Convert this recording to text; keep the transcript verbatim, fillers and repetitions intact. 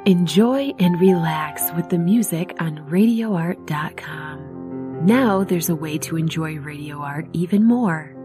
Enjoy and relax with the music on radio art dot com. Now there's a way to enjoy radio art even more.